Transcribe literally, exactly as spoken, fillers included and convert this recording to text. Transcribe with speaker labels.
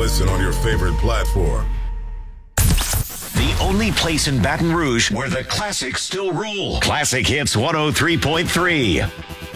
Speaker 1: listen on your favorite platform.
Speaker 2: The only place in Baton Rouge where the classics still rule. Classic Hits one oh three point three.